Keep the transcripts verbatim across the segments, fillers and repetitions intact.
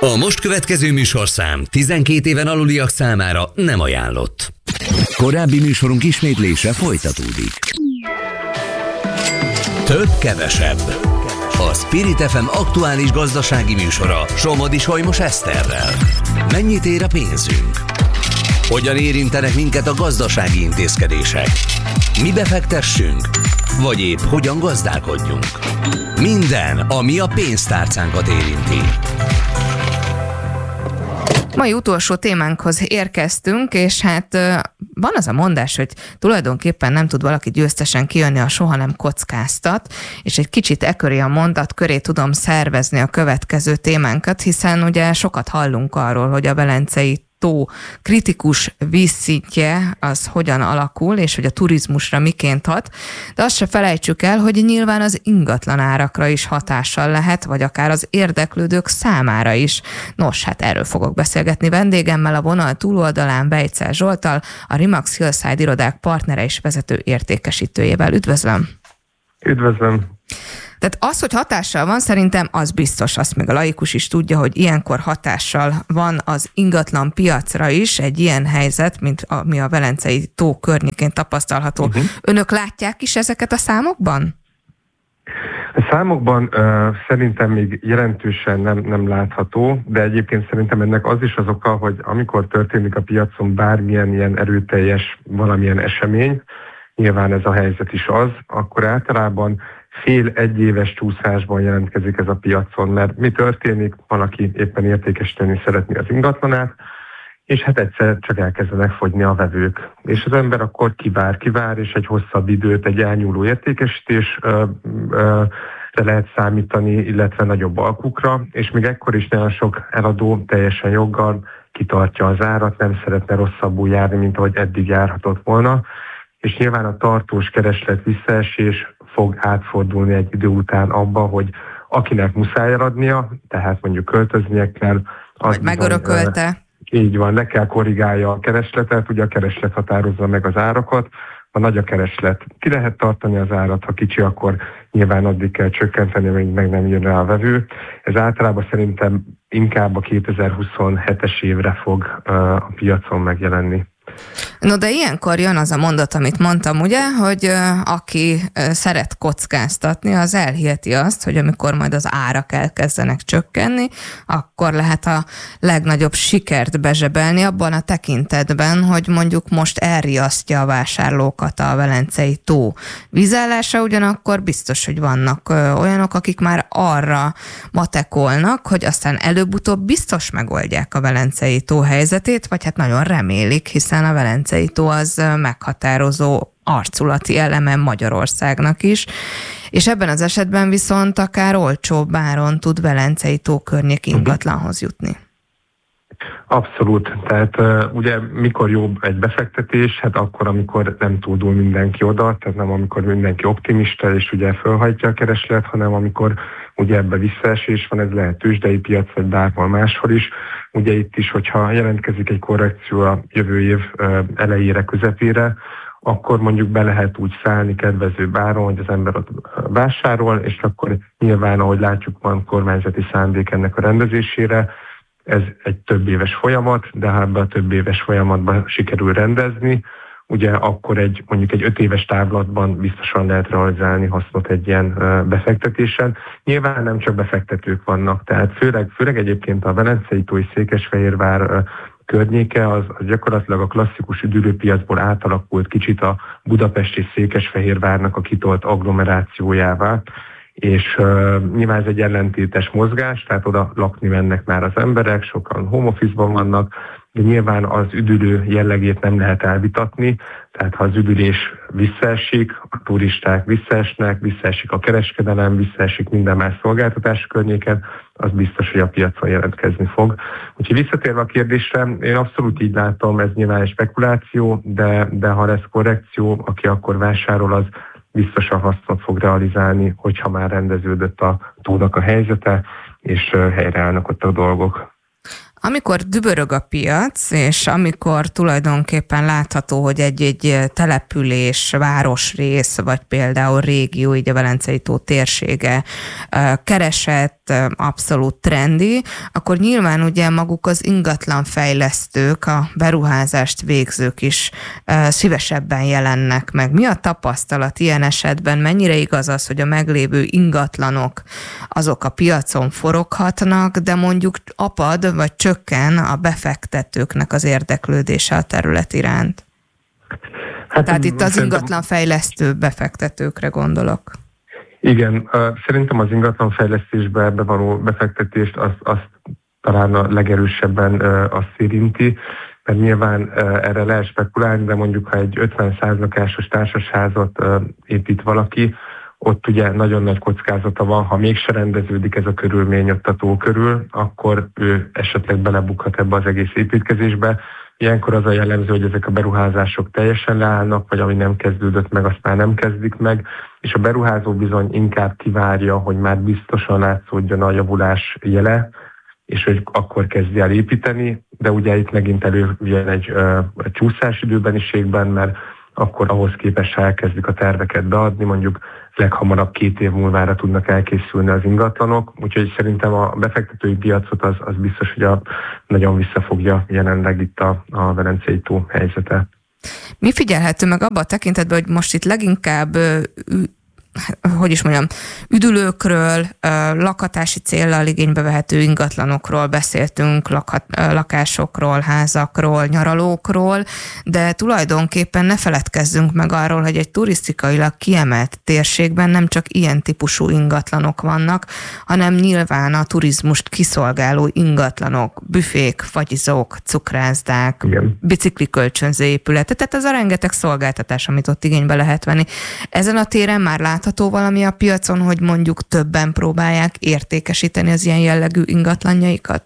A most következő műsorszám tizenkét éven aluliak számára nem ajánlott. Korábbi műsorunk ismétlése folytatódik. Több-kevesebb. A Spirit ef em aktuális gazdasági műsora Somodi Solymos Eszterrel. Mennyit ér a pénzünk? Hogyan érintenek minket a gazdasági intézkedések? Mi befektessünk? Vagy épp hogyan gazdálkodjunk? Minden, ami a pénztárcánkat érinti. Mai utolsó témánkhoz érkeztünk, és hát van az a mondás, hogy tulajdonképpen nem tud valaki győztesen kijönni, a soha nem kockáztat, és egy kicsit e köré a mondat köré tudom szervezni a következő témánkat, hiszen ugye sokat hallunk arról, hogy a velencei tó kritikus vízszintje az hogyan alakul, és hogy a turizmusra miként hat, de azt se felejtsük el, hogy nyilván az ingatlan árakra is hatással lehet, vagy akár az érdeklődők számára is. Nos, hát erről fogok beszélgetni vendégemmel, a vonal túloldalán Bejtszel Zsolttal, a Remax Hillside irodák partnere és vezető értékesítőjével. Üdvözlöm! Üdvözlöm! Tehát az, hogy hatással van, szerintem az biztos, azt még a laikus is tudja, hogy ilyenkor hatással van az ingatlan piacra is egy ilyen helyzet, mint ami a velencei tó környékén tapasztalható. Uh-huh. Önök látják is ezeket a számokban? A számokban uh, szerintem még jelentősen nem, nem látható, de egyébként szerintem ennek az is az oka, hogy amikor történik a piacon bármilyen ilyen erőteljes valamilyen esemény, nyilván ez a helyzet is az, akkor általában fél egyéves csúszásban jelentkezik ez a piacon, mert mi történik, valaki éppen értékesíteni szeretné az ingatlanát, és hát egyszer csak elkezdenek fogyni a vevők. És az ember akkor kivár, kivár, és egy hosszabb időt, egy elnyúló értékesítésre lehet számítani, illetve nagyobb alkukra, és még ekkor is nagyon sok eladó teljesen joggal kitartja az árat, nem szeretne rosszabbul járni, mint ahogy eddig járhatott volna, és nyilván a tartós kereslet visszaesés fog átfordulni egy idő után abba, hogy akinek muszáj eladnia, tehát mondjuk költöznie kell. Vagy megörökölte. Uh, így van, le kell korrigálja a keresletet, ugye a kereslet határozza meg az árakat, ha nagy a kereslet, ki lehet tartani az árat, ha kicsi, akkor nyilván addig kell csökkenteni, amíg meg nem jön rá a vevő. Ez általában szerintem inkább a kétezer-huszonhetes évre fog uh, a piacon megjelenni. No, de ilyenkor jön az a mondat, amit mondtam, ugye, hogy uh, aki uh, szeret kockáztatni, az elhiheti azt, hogy amikor majd az árak elkezdenek csökkenni, akkor lehet a legnagyobb sikert bezsebelni abban a tekintetben, hogy mondjuk most elriasztja a vásárlókat a velencei tó vízállása, ugyanakkor biztos, hogy vannak uh, olyanok, akik már arra matekolnak, hogy aztán előbb-utóbb biztos megoldják a velencei tó helyzetét, vagy hát nagyon remélik, hiszen a velencei tó az meghatározó arculati eleme Magyarországnak is, és ebben az esetben viszont akár olcsóbb áron tud velencei tó környék ingatlanhoz jutni. Abszolút. Tehát uh, ugye mikor jobb egy befektetés? Hát akkor, amikor nem túldul mindenki oda, tehát nem amikor mindenki optimista és ugye fölhajtja a kereslet, hanem amikor ugye ebben visszaesés van, ez lehet tőzsdei piac, vagy bárhol máshol is. Ugye itt is, hogyha jelentkezik egy korrekció a jövő év uh, elejére, közepére, akkor mondjuk be lehet úgy szállni kedvező áron, hogy az ember ott vásárol, és akkor nyilván, ahogy látjuk, van kormányzati szándék ennek a rendezésére. Ez egy több éves folyamat, de ha ebben a több éves folyamatban sikerül rendezni, ugye akkor egy mondjuk egy öt éves távlatban biztosan lehet realizálni hasznot egy ilyen befektetésen. Nyilván nem csak befektetők vannak, tehát főleg, főleg egyébként a velencei tó és Székesfehérvár környéke az, az gyakorlatilag a klasszikus üdülőpiacból átalakult kicsit a Budapest és Székesfehérvárnak a kitolt agglomerációjává, és uh, nyilván ez egy ellentétes mozgás, tehát oda lakni mennek már az emberek, sokan home office-ban vannak, de nyilván az üdülő jellegét nem lehet elvitatni, tehát ha az üdülés visszaesik, a turisták visszaesnek, visszaesik a kereskedelem, visszaesik minden más szolgáltatás környéken, az biztos, hogy a piacon jelentkezni fog. Úgyhogy visszatérve a kérdésre, én abszolút így látom, ez nyilván egy spekuláció, de, de ha lesz korrekció, aki akkor vásárol, az biztosan hasznot fog realizálni, hogyha már rendeződött a tónak a helyzete, és helyreállnak ott a dolgok. Amikor dübörög a piac, és amikor tulajdonképpen látható, hogy egy-egy település, városrész, vagy például régió, így a Velencei-tó térsége keresett, abszolút trendi, akkor nyilván ugye maguk az ingatlanfejlesztők, a beruházást végzők is szívesebben jelennek meg. Mi a tapasztalat ilyen esetben? Mennyire igaz az, hogy a meglévő ingatlanok azok a piacon foroghatnak, de mondjuk apad vagy csökken a befektetőknek az érdeklődése a terület iránt? Hát, Tehát itt az ingatlanfejlesztő befektetőkre gondolok. Igen, szerintem az ingatlanfejlesztésbe bevaló befektetést azt, azt talán a legerősebben azt érinti, mert nyilván erre lehet spekulálni, de mondjuk ha egy ötven-száz lakásos társasházat épít valaki, ott ugye nagyon nagy kockázata van, ha mégse rendeződik ez a körülmény ott a tó körül, akkor ő esetleg belebukhat ebbe az egész építkezésbe. Ilyenkor az a jellemző, hogy ezek a beruházások teljesen leállnak, vagy ami nem kezdődött meg, azt már nem kezdik meg, és a beruházó bizony inkább kivárja, hogy már biztosan látszódjon a javulás jele, és hogy akkor kezdje el építeni, de ugye itt megint előjön egy uh, csúszás időbeniségben, mert akkor ahhoz képest elkezdik a terveket beadni, mondjuk leghamarabb két év múlvára tudnak elkészülni az ingatlanok, úgyhogy szerintem a befektetői piacot az, az biztos, hogy a, nagyon visszafogja jelenleg itt a, a Velencei-tó helyzete. Mi figyelhető meg abban a tekintetben, hogy most itt leginkább hogy is mondjam, üdülőkről, lakhatási céllal igénybe vehető ingatlanokról beszéltünk, lakhat, lakásokról, házakról, nyaralókról, de tulajdonképpen ne feledkezzünk meg arról, hogy egy turisztikailag kiemelt térségben nem csak ilyen típusú ingatlanok vannak, hanem nyilván a turizmust kiszolgáló ingatlanok, büfék, fagyizók, cukrászdák, igen, biciklikölcsönző épületek, tehát az a rengeteg szolgáltatás, amit ott igénybe lehet venni. Ezen a téren már látható valami a piacon, hogy mondjuk többen próbálják értékesíteni az ilyen jellegű ingatlanjaikat?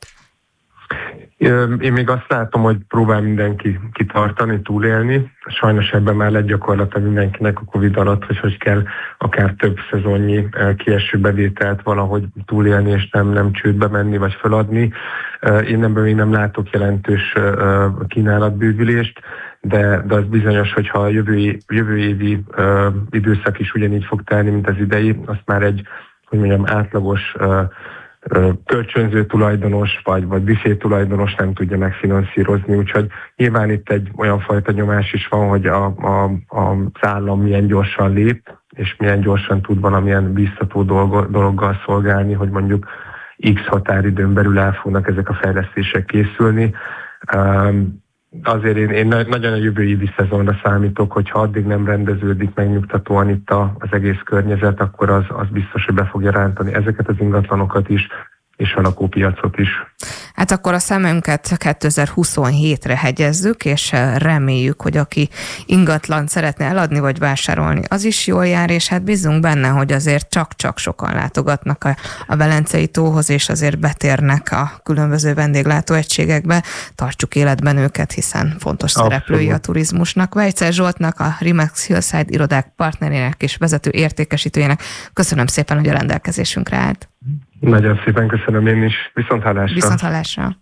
Én még azt látom, hogy próbál mindenki kitartani, túlélni. Sajnos ebben már lett gyakorlata mindenkinek a Covid alatt, hogy hogy kell akár több szezonnyi kieső bevételt valahogy túlélni, és nem, nem csődbe menni, vagy feladni. Én ebben még nem látok jelentős kínálatbővülést, de, de az bizonyos, hogy ha a jövő, jövő évi uh, időszak is ugyanígy fog telni, mint az idei, azt már egy, hogy mondjam, átlagos uh, uh, kölcsönző tulajdonos, vagy, vagy büfé tulajdonos nem tudja megfinanszírozni, úgyhogy nyilván itt egy olyan fajta nyomás is van, hogy a, a, a, az állam milyen gyorsan lép, és milyen gyorsan tud valamilyen biztató dolgo, dologgal szolgálni, hogy mondjuk X határidőn belül el fognak ezek a fejlesztések készülni. Um, Azért én, én nagyon a jövő évi szezonra számítok, hogy ha addig nem rendeződik megnyugtatóan itt a, az egész környezet, akkor az, az biztos, hogy be fogja rántani ezeket az ingatlanokat is, és a lakópiacot is. Hát akkor a szemünket kétezer-huszonhétre hegyezzük, és reméljük, hogy aki ingatlant szeretne eladni vagy vásárolni, az is jól jár, és hát bízunk benne, hogy azért csak-csak sokan látogatnak a, a Velencei-tóhoz, és azért betérnek a különböző vendéglátóegységekbe. Tartsuk életben őket, hiszen fontos Abszolút. szereplői a turizmusnak. Vejcer Zsoltnak, a Remax Hillside irodák partnerének és vezető értékesítőjének köszönöm szépen, hogy a rendelkezésünkre állt. Nagyon szépen köszönöm én is. Viszonthallásra. Viszonthallásra.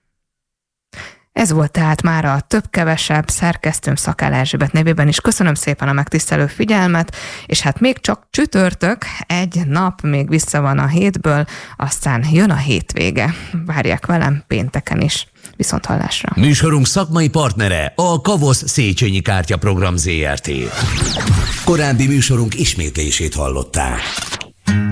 Ez volt tehát már a több-kevesebb szerkesztőm Szakál Erzsébet nevében is. Köszönöm szépen a megtisztelő figyelmet, és hát még csak csütörtök, egy nap még vissza van a hétből, aztán jön a hétvége. Várják velem pénteken is. Viszonthallásra. Műsorunk szakmai partnere a Kavosz Széchenyi Kártya Program zé er té. Korábbi műsorunk ismétlését hallották.